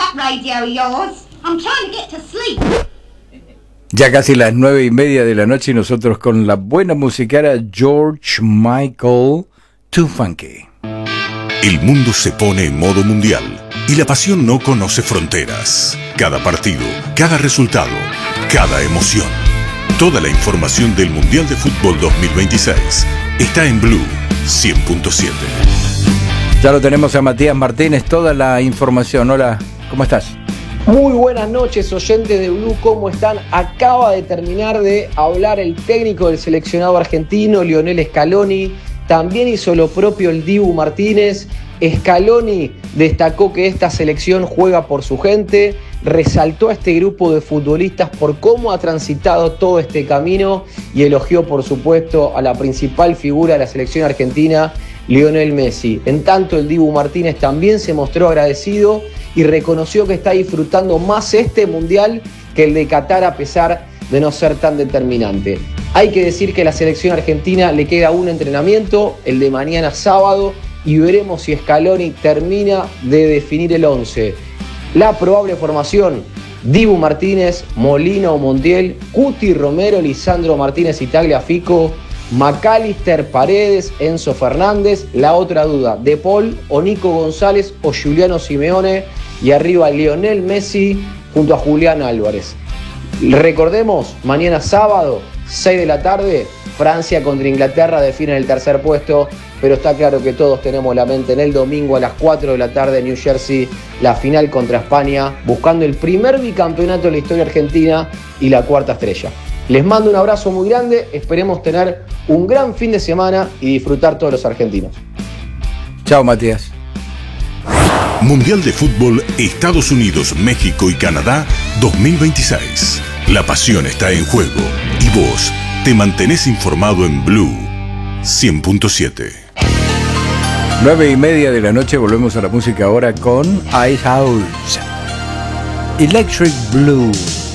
that radio of yours. I'm trying to get to sleep. Ya casi las 9:30 de la noche y nosotros con la buena musicara George Michael, Too Funky. El mundo se pone en modo mundial y la pasión no conoce fronteras. Cada partido, cada resultado, cada emoción. Toda la información del Mundial de Fútbol 2026 está en Blue 100.7. Ya lo tenemos a Matías Martínez, toda la información. Hola, ¿cómo estás? Muy buenas noches, oyentes de Blue, ¿cómo están? Acaba de terminar de hablar el técnico del seleccionado argentino, Lionel Scaloni. También hizo lo propio el Dibu Martínez. Scaloni destacó que esta selección juega por su gente, resaltó a este grupo de futbolistas por cómo ha transitado todo este camino y elogió, por supuesto, a la principal figura de la selección argentina, Lionel Messi. En tanto, el Dibu Martínez también se mostró agradecido y reconoció que está disfrutando más este mundial que el de Qatar, a pesar de no ser tan determinante. Hay que decir que a la selección argentina le queda un entrenamiento, el de mañana sábado, y veremos si Scaloni termina de definir el 11. La probable formación: Dibu Martínez, Molina o Montiel, Cuti, Romero, Lisandro Martínez y Tagliafico, McAllister, Paredes, Enzo Fernández. La otra duda: De Paul o Nico González o Giuliano Simeone, y arriba Lionel Messi junto a Julián Álvarez. Recordemos, mañana sábado, 6 de la tarde, Francia contra Inglaterra definen el tercer puesto, pero está claro que todos tenemos la mente en el domingo a las 4 de la tarde en New Jersey, la final contra España, buscando el primer bicampeonato de la historia argentina y la cuarta estrella. Les mando un abrazo muy grande, esperemos tener un gran fin de semana y disfrutar todos los argentinos. Chao, Matías. Mundial de Fútbol Estados Unidos, México y Canadá 2026. La pasión está en juego y vos te mantenés informado en Blue 100.7. 9:30 de la noche, volvemos a la música ahora con Ice House, Electric Blue.